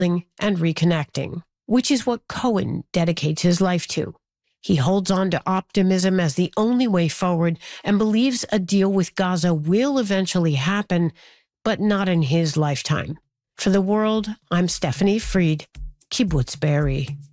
and reconnecting, which is what Cohen dedicates his life to. He holds on to optimism as the only way forward and believes a deal with Gaza will eventually happen, but not in his lifetime. For The World, I'm Stephanie Fried, Kibbutz Be'eri.